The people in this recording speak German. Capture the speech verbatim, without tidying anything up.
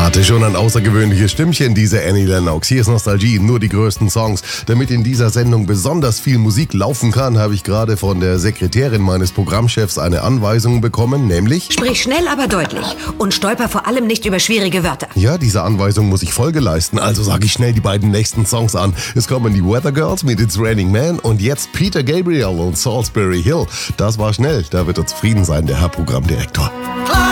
Hatte schon ein außergewöhnliches Stimmchen, diese Annie Lennox. Hier ist Nostalgie, nur die größten Songs. Damit in dieser Sendung besonders viel Musik laufen kann, habe ich gerade von der Sekretärin meines Programmchefs eine Anweisung bekommen, nämlich... Sprich schnell, aber deutlich und stolper vor allem nicht über schwierige Wörter. Ja, dieser Anweisung muss ich Folge leisten, also sage ich schnell die beiden nächsten Songs an. Es kommen die Weather Girls mit It's Raining Man und jetzt Peter Gabriel und Salisbury Hill. Das war schnell, da wird er zufrieden sein, der Herr Programmdirektor. Klar!